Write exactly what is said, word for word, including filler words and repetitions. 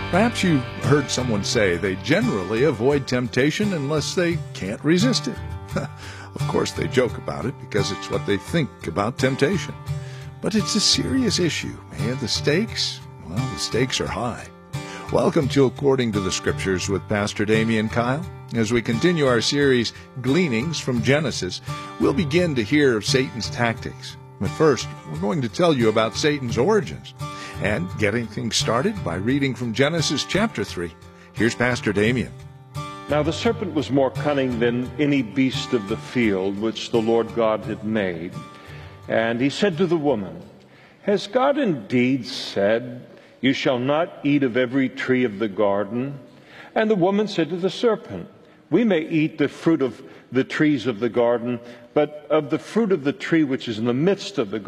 Perhaps you've heard someone say they generally avoid temptation unless they can't resist it. Of course, they joke about it because it's what they think about temptation. But it's a serious issue, and the stakes, well, the stakes are high. Welcome to According to the Scriptures with Pastor Damian Kyle. As we continue our series, Gleanings from Genesis, we'll begin to hear of Satan's tactics. But first, we're going to tell you about Satan's origins and getting things started by reading from Genesis chapter three. Here's Pastor Damian. Now the serpent was more cunning than any beast of the field which the Lord God had made. And he said to the woman, "Has God indeed said, 'You shall not eat of every tree of the garden'?" And the woman said to the serpent, "We may eat the fruit of the trees of the garden, but of the fruit of the tree which is in the midst of the